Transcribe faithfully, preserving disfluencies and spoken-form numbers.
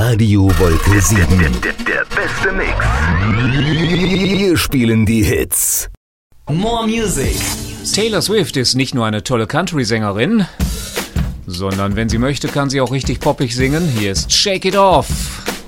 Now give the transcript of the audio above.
Radio Wolke sieben. Der, der, der beste Mix. Wir spielen die Hits. More Music. Taylor Swift ist nicht nur eine tolle Country-Sängerin, sondern wenn sie möchte, kann sie auch richtig poppig singen. Hier ist Shake It Off.